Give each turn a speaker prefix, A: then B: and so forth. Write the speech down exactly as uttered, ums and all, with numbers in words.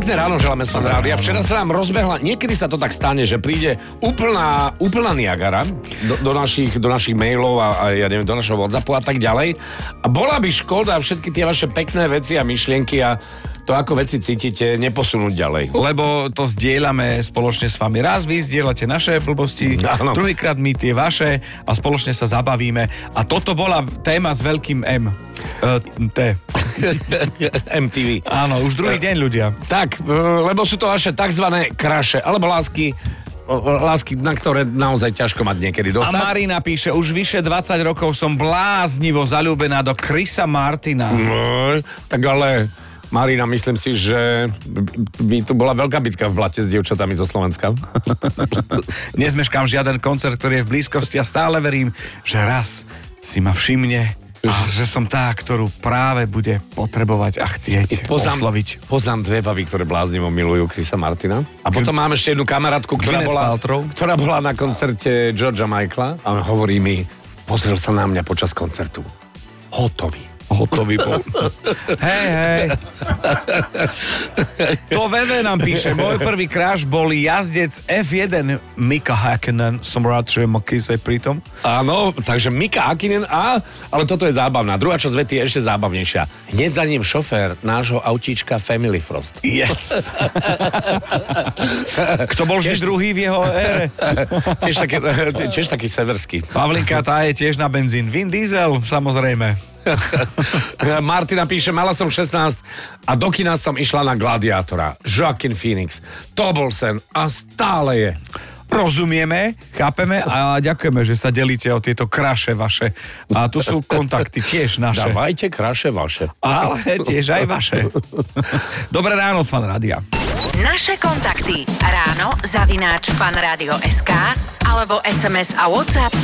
A: Pekné ráno želáme z Fan Rádia. Včera sa nám rozbehla, niekedy sa to tak stane, že príde úplná, úplná Niagara do, do, našich, do našich mailov a, a ja neviem, do našho WhatsAppu a tak ďalej. A bola by škoda všetky tie vaše pekné veci a myšlienky a to, ako veci cítite, neposunúť ďalej.
B: Lebo to zdieľame spoločne s vami. Raz vy zdieľate naše blbosti,
A: Áno.
B: druhýkrát my tie vaše a spoločne sa zabavíme. A toto bola téma s veľkým M. Uh, T.
A: em té vé.
B: Áno, už druhý deň ľudia.
A: Tak, lebo sú to vaše takzvané kraše, alebo lásky, lásky, na ktoré naozaj ťažko mať niekedy
B: A
A: dosah.
B: Marina píše, už vyše dvadsať rokov som bláznivo zaľúbená do Chrisa Martina.
A: No, tak ale... Marina, myslím si, že by tu bola veľká bitka v blate s dievčatami zo Slovenska.
B: Nezmeškám žiaden koncert, ktorý je v blízkosti a stále verím, že raz si ma všimne a že som tá, ktorú práve bude potrebovať a chcieť
A: Poznám,
B: osloviť.
A: poznám dve baby, ktoré bláznivo milujú Chrisa Martina. A potom mám ešte jednu kamarátku, ktorá
B: Gwyneth
A: bola,
B: Paltrow.
A: ktorá bola na koncerte Georgea Michaela a hovorí mi, pozrel sa na mňa počas koncertu. Hotový.
B: Hotový bol. Hej, hej. To vé vé nám píše, môj prvý crush bol jazdec ef jeden Mika Häkkinen, som rád, že ma kysej pritom.
A: Áno, takže Mika Häkkinen, a, ale toto je zábavná. Druhá časť vety je ešte zábavnejšia. Hneď za ním šofér nášho autíčka Family Frost.
B: Yes. Kto bol vždy druhý v jeho ére?
A: Tiež, také, tiež taký severský.
B: Pavlinka, tá je tiež na benzín. Vin Diesel, samozrejme.
A: Martina píše, mala som šestnásť a do kina som išla na Gladiátora. Joaquin Phoenix. To bol sen a stále je.
B: Rozumieme, chápeme a ďakujeme, že sa delíte o tieto kraše vaše. A tu sú kontakty tiež naše.
A: Dávajte kraše vaše.
B: Ale tiež aj vaše. Dobré ráno z Fan Rádia.
C: Naše kontakty ráno zavináč fanradio bodka es ká alebo es em es a WhatsApp